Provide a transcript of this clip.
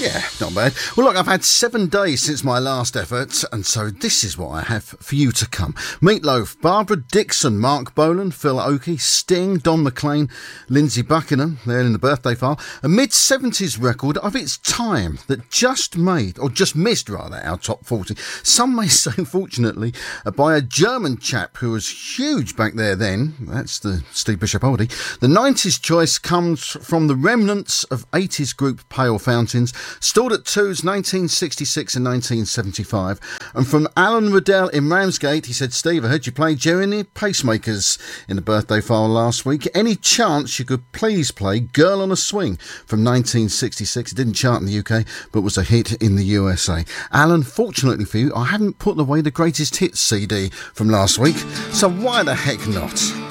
Yeah, not bad. Well, look, I've had 7 days since my last effort, and so this is what I have for you to come. Meatloaf, Barbara Dixon, Mark Bolan, Phil Oakey, Sting, Don McLean, Lindsey Buckingham, they're in the birthday file. A mid-70s record of its time that just missed our top 40. Some may say, fortunately, by a German chap who was huge back there then. That's the Steve Bishop oldie. The 90s choice comes from the remnants of 80s group Pale Fountains, stored at 2's 1966 and 1975. And from Alan Riddell in Ramsgate, he said, Steve, I heard you play Jerry and the Pacemakers in the birthday file last week. Any chance you could please play Girl on a Swing from 1966? It didn't chart in the UK, but was a hit in the USA. Alan, fortunately for you, I haven't put away the greatest hits CD from last week, so why the heck not?